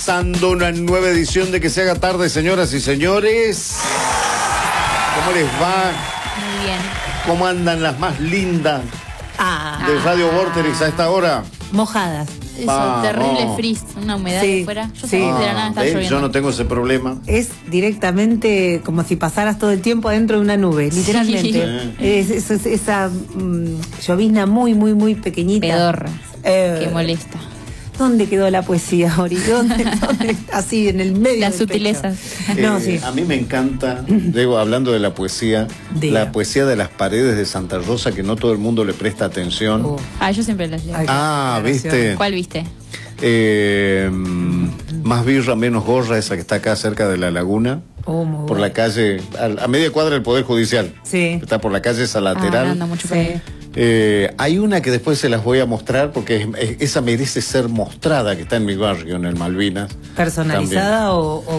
comenzando una nueva edición de Que se haga tarde, señoras y señores. ¿Cómo les va? Muy bien. ¿Cómo andan las más lindas de Radio Vorterix a esta hora? Mojadas. Eso, terrible frizz, una humedad de fuera. Yo sé que de la nada está lloviendo. Yo no tengo ese problema. Es directamente como si pasaras todo el tiempo adentro de una nube, literalmente. Sí. Es esa llovizna muy pequeñita. Pedorra, que molesta. ¿Dónde quedó la poesía, Ori? ¿Dónde así, en el medio Las del sutilezas. No, sí. A mí me encanta, digo, hablando de la poesía, la poesía de las paredes de Santa Rosa, que no todo el mundo le presta atención. Yo siempre las leo. ¿Viste? ¿Cuál viste? Más birra, menos gorra, esa que está acá cerca de la laguna. Por la calle, a media cuadra del Poder Judicial. Sí. Está por la calle esa lateral. Anda mucho por ahí. Hay una que después se las voy a mostrar porque esa merece ser mostrada, que está en mi barrio, en el Malvinas. ¿Personalizada o